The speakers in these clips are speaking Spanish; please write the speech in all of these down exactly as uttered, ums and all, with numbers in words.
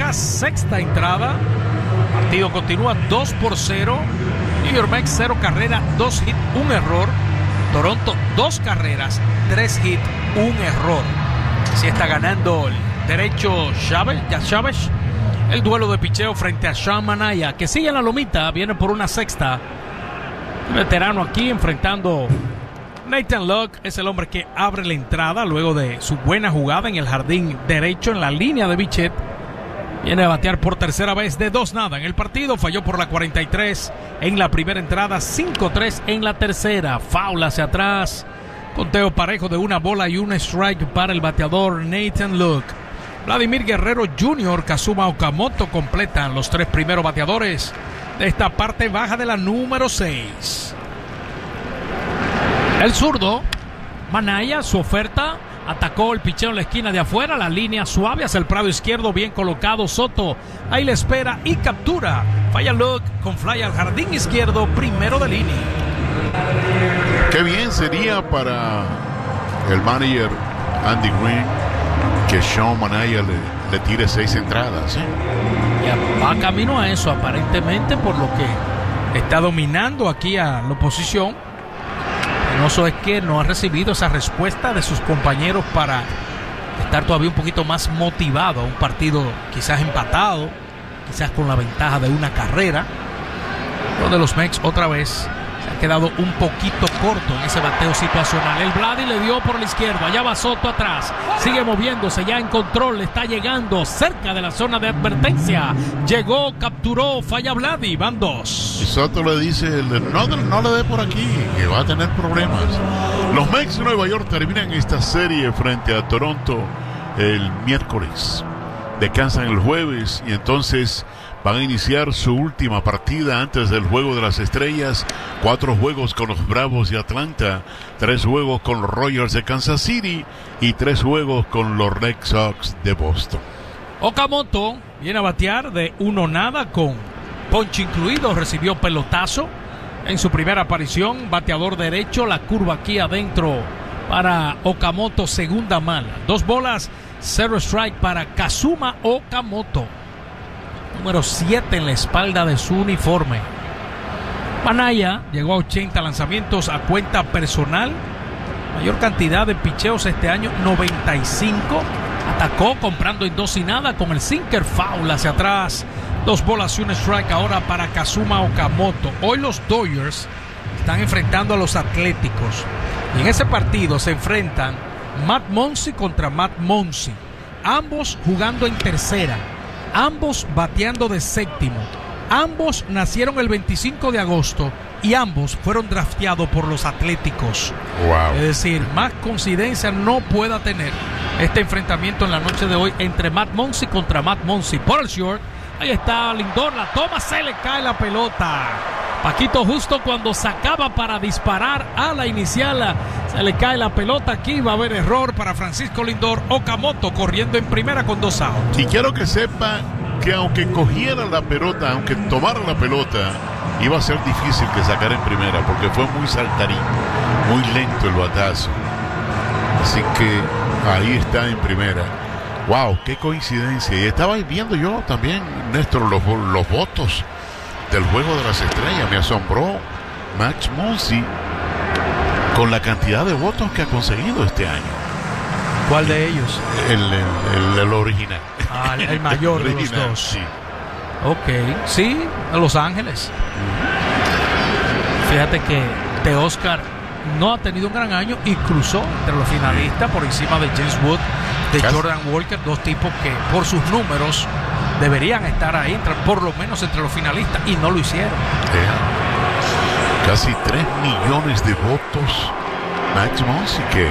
la sexta entrada. El partido continúa dos por cero. New York Mets cero carrera, dos hits, un error. Toronto dos carreras, tres hits, un error. Así está ganando el derecho Chávez, ya Chávez. El duelo de picheo frente a Sean Manaea, que sigue en la lomita, viene por una sexta. Un veterano aquí enfrentando Nathan Locke, es el hombre que abre la entrada luego de su buena jugada en el jardín derecho en la línea de Bichette. Viene a batear por tercera vez de dos nada en el partido. Falló por la cuarenta y tres en la primera entrada, cinco tres en la tercera. Foul hacia atrás. Conteo parejo de una bola y un strike para el bateador Nathan Locke. Vladimir Guerrero junior, Kazuma Okamoto completan los tres primeros bateadores de esta parte baja de la número seis. El zurdo, Manaea, su oferta, atacó el picheo en la esquina de afuera, la línea suave hacia el prado izquierdo, bien colocado Soto, ahí le espera y captura. Falla Locke con fly al jardín izquierdo, primero de línea. Qué bien sería para el manager Andy Green que Sean Manaea le, le tire seis entradas, ¿eh? Ya va camino a eso aparentemente, por lo que está dominando aquí a la oposición. Penoso es que no ha recibido esa respuesta de sus compañeros para estar todavía un poquito más motivado a un partido quizás empatado, quizás con la ventaja de una carrera, donde los Mets otra vez se han quedado un poquito corto en ese bateo situacional. El Vladi le dio por la izquierda, allá va Soto atrás, sigue moviéndose ya en control, le está llegando cerca de la zona de advertencia, llegó, capturó, falla Vladi, van dos. Y Soto le dice, no, no le dé por aquí, que va a tener problemas. Los Mets de Nueva York terminan esta serie frente a Toronto el miércoles, descansan el jueves y entonces van a iniciar su última partida antes del Juego de las Estrellas. Cuatro juegos con los Bravos de Atlanta, tres juegos con los Royals de Kansas City y tres juegos con los Red Sox de Boston. Okamoto viene a batear de uno nada con ponche incluido, recibió pelotazo en su primera aparición, bateador derecho, la curva aquí adentro para Okamoto, segunda mala, dos bolas, cero strike para Kazuma Okamoto, número siete en la espalda de su uniforme. Manaea llegó a ochenta lanzamientos a cuenta personal, mayor cantidad de picheos este año, noventa y cinco. Atacó comprando en dos y nada con el sinker, foul hacia atrás, dos bolas y un strike ahora para Kazuma Okamoto. Hoy los Dodgers están enfrentando a los Atléticos y en ese partido se enfrentan Matt Muncy contra Matt Muncy, ambos jugando en tercera, ambos bateando de séptimo, ambos nacieron el veinticinco de agosto y ambos fueron drafteados por los Atléticos. Wow. Es decir, más coincidencia no pueda tener este enfrentamiento en la noche de hoy entre Matt Muncy contra Matt Muncy. Por el short, ahí está Lindor, la toma, se le cae la pelota. Paquito justo cuando sacaba para disparar a la inicial, se le cae la pelota. Aquí va a haber error para Francisco Lindor. Okamoto corriendo en primera con dos outs. Y quiero que sepa que aunque cogiera la pelota, aunque tomara la pelota, iba a ser difícil que sacara en primera porque fue muy saltarín, muy lento el batazo. Así que ahí está en primera. Wow, qué coincidencia. Y estaba viendo yo también, Néstor, los, los votos del Juego de las Estrellas. Me asombró Max Muncy con la cantidad de votos que ha conseguido este año. ¿Cuál de ellos? El, el, el, el original. Ah, el mayor de los dos. Sí. Ok, sí, a Los Ángeles. Fíjate que Teoscar no ha tenido un gran año y cruzó entre los finalistas por encima de James Wood, de Casi. Jordan Walker, dos tipos que por sus números deberían estar ahí, entre, por lo menos entre los finalistas, y no lo hicieron. Yeah. Casi tres millones de votos Max Muncy, que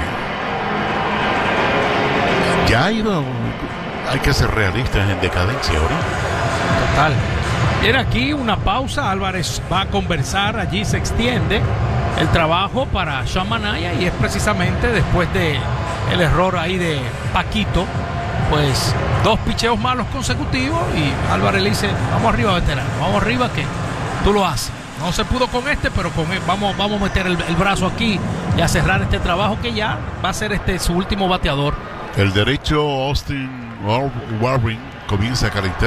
ya ha ido, hay que ser realistas, en decadencia ahora. Total. Viene aquí una pausa, Álvarez va a conversar, allí se extiende el trabajo para Sean Manaea y es precisamente después de el error ahí de Paquito, pues dos picheos malos consecutivos y Álvarez le dice, vamos arriba veterano, vamos arriba que tú lo haces. No se pudo con este, pero con él, vamos, vamos a meter el, el brazo aquí y a cerrar este trabajo que ya va a ser este su último bateador. El derecho Austin Warren comienza a calentar